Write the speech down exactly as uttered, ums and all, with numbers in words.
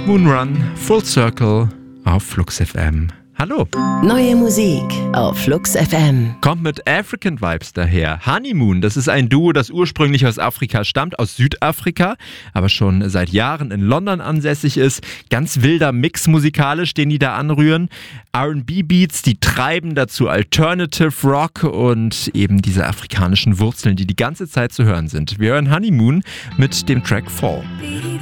Moon Run, Full Circle auf Flux F M. Hallo. Neue Musik auf Flux F M. Kommt mit African Vibes daher. Honeymoon, das ist ein Duo, das ursprünglich aus Afrika stammt, aus Südafrika, aber schon seit Jahren in London ansässig ist. Ganz wilder Mix musikalisch, den die da anrühren. R and B-Beats, die treiben dazu Alternative Rock und eben diese afrikanischen Wurzeln, die die ganze Zeit zu hören sind. Wir hören Honeymoon mit dem Track Fall.